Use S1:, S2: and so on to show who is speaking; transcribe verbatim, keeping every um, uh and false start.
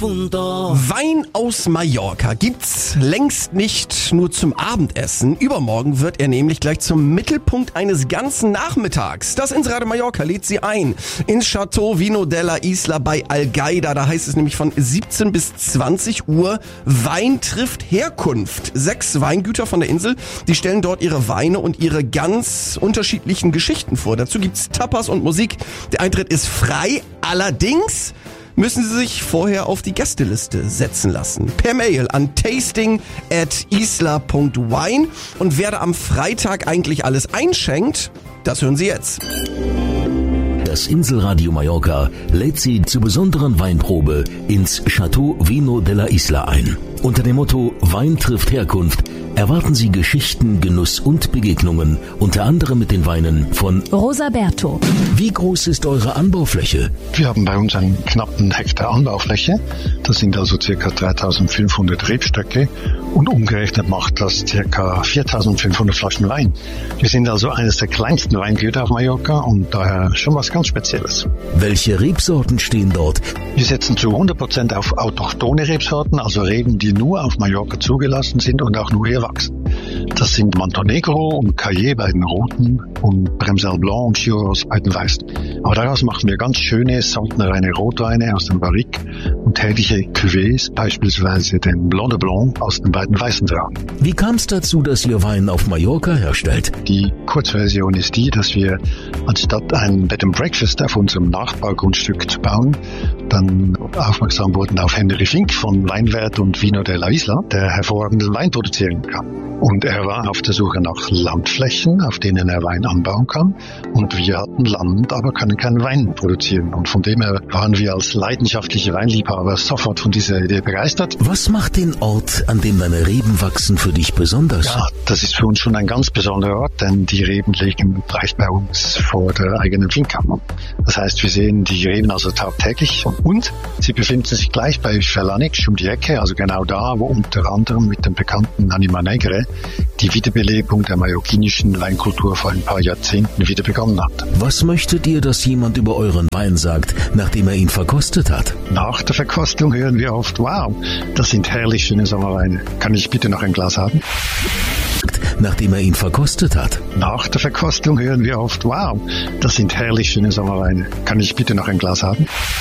S1: difunto.
S2: Wein aus Mallorca gibt's längst nicht nur zum Abendessen. Übermorgen wird er nämlich gleich zum Mittelpunkt eines ganzen Nachmittags. Das Inselradio Mallorca lädt Sie ein ins Chateau Vino della Isla bei Algaida. Da heißt es nämlich von siebzehn bis zwanzig Uhr Wein trifft Herkunft. Sechs Weingüter von der Insel, die stellen dort ihre Weine und ihre ganz unterschiedlichen Geschichten vor. Dazu gibt's Tapas und Musik. Der Eintritt ist frei. Allerdings müssen Sie sich vorher auf die Gästeliste setzen lassen. Per Mail an tasting at isla punkt wine. Und wer da am Freitag eigentlich alles einschenkt, das hören Sie jetzt.
S3: Das Inselradio Mallorca lädt Sie zur besonderen Weinprobe ins Chateau Vino della Isla ein. Unter dem Motto Wein trifft Herkunft erwarten Sie Geschichten, Genuss und Begegnungen, unter anderem mit den Weinen von
S4: Rosaberto.
S3: Wie groß ist eure Anbaufläche?
S5: Wir haben bei uns einen knappen Hektar Anbaufläche. Das sind also ca. dreitausendfünfhundert Rebstöcke und umgerechnet macht das ca. viertausendfünfhundert Flaschen Wein. Wir sind also eines der kleinsten Weingüter auf Mallorca und daher schon was ganz Spezielles.
S3: Welche Rebsorten stehen dort?
S5: Wir setzen zu hundert Prozent auf autochthone Rebsorten, also Reben, die nur auf Mallorca zugelassen sind und auch nur hier wachsen. Das sind Montenegro und Caillé bei den Roten und Bremsel Blanc und Chiros bei den Weißen. Aber daraus machen wir ganz schöne, samtnereine Rotweine aus dem Barrique und herrliche Cuvées, beispielsweise den Blanc de Blanc aus den beiden weißen Trauben.
S3: Wie kam es dazu, dass ihr Wein auf Mallorca herstellt?
S5: Die Kurzversion ist die, dass wir anstatt ein Bed and Breakfast auf unserem Nachbargrundstück zu bauen, dann aufmerksam wurden auf Henry Fink von Weinwert und Vino della Isla, der hervorragenden Wein produzieren kann. Und er war auf der Suche nach Landflächen, auf denen er Wein anbauen kann. Und wir hatten Land, aber können keinen Wein produzieren. Und von dem her waren wir als leidenschaftliche Weinliebhaber sofort von dieser Idee begeistert.
S3: Was macht den Ort, an dem deine Reben wachsen, für dich besonders?
S5: Ja, das ist für uns schon ein ganz besonderer Ort, denn die Reben liegen gleich bei uns vor der eigenen Finca. Das heißt, wir sehen die Reben also tagtäglich und sie befinden sich gleich bei Ferlanic um die Ecke, also genau da, wo unter anderem mit dem bekannten Anima Negre die Wiederbelebung der mallorquinischen Weinkultur vor ein paar Jahrzehnten wieder begonnen hat.
S3: Was möchtet ihr, dass jemand über euren Wein sagt, nachdem er ihn verkostet hat?
S5: Nach der Verkostung hören wir oft, wow, das sind herrlich schöne Sommerweine. Kann ich bitte noch ein Glas haben?
S3: Nachdem er ihn verkostet hat.
S5: Nach der Verkostung hören wir oft, wow, das sind herrlich schöne Sommerweine. Kann ich bitte noch ein Glas haben?